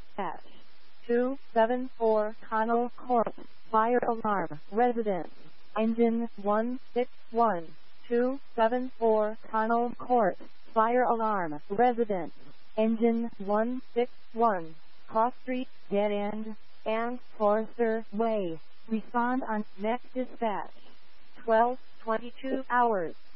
Dispatch 274 Connell Court, fire alarm, residence, engine 161. 274 Connell Court, fire alarm, residence, engine 161, Cross Street, dead end, and Forrester Way. Respond on next dispatch. 12:22 hours.